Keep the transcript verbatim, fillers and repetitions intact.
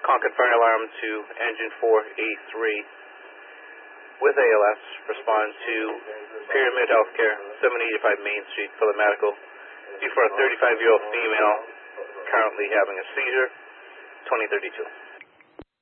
Concord Fire Alarm to Engine four eighty-three with A L S. Respond to Pyramid Healthcare, seven eighty-five Main Street, for the medical. Due for a thirty-five-year-old female currently having a seizure, twenty thirty-two.